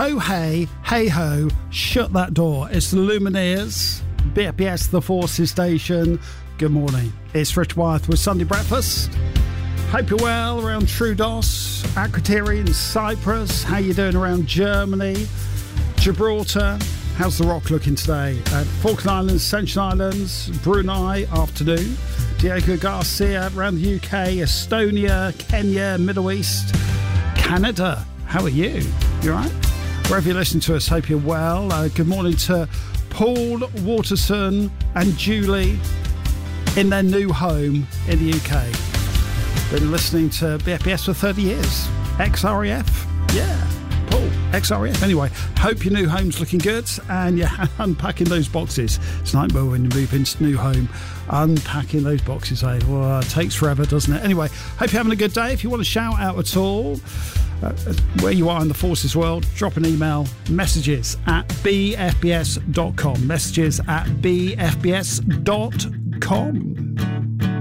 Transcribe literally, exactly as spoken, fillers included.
Ho hey, hey ho, shut that door. It's the Lumineers, B F B S, the Forces Station. Good morning. It's Rich Wyeth with Sunday Breakfast. Hope you're well around Troodos, Akrotiri, Cyprus. How you doing around Germany, Gibraltar? How's the rock looking today? Uh, Falkland Islands, Ascension Islands, Brunei, afternoon. Diego Garcia around the U K, Estonia, Kenya, Middle East, Canada. How are you? You all right? Wherever you're listening to us, hope you're well. Uh, good morning to Paul Waterson and Julie in their new home in the U K. Been listening to B F B S for thirty years. X R E F? Yeah. Paul, X R E F. Anyway, hope your new home's looking good and you're unpacking those boxes. It's a nightmare when you move into new home. Unpacking those boxes, eh? Well, it takes forever, doesn't it? Anyway, hope you're having a good day. If you want to shout out at all, uh, where you are in the Forces world, drop an email, messages at b f b s dot com. Messages at b f b s dot com.